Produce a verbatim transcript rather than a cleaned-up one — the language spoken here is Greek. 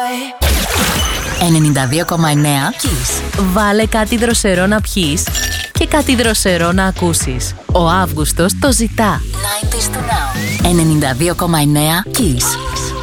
ενενήντα δύο κόμμα εννέα Kiss. Βάλε κάτι δροσερό να πιείς και κάτι δροσερό να ακούσεις. Ο Αύγουστος το ζητά. ενενήντα δύο κόμμα εννέα Kiss.